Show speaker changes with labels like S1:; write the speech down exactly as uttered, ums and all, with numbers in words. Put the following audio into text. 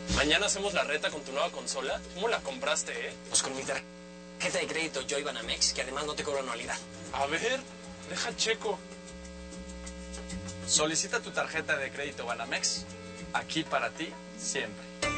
S1: Mañana hacemos la reta con tu nueva consola. ¿Cómo la compraste, eh?
S2: Pues con mi tarjeta de crédito Joy Banamex, que además no te cobra anualidad.
S1: A ver, deja checo.
S3: Solicita tu tarjeta de crédito Banamex, aquí para ti, siempre.